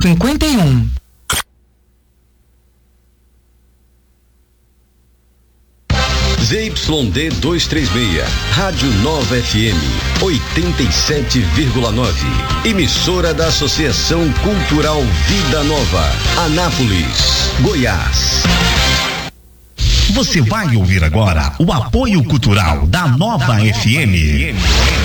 51. ZYD 236, Rádio Nova FM, 87,9. Emissora da Associação Cultural Vida Nova, Anápolis, Goiás. Você vai ouvir agora o apoio cultural da Nova FM.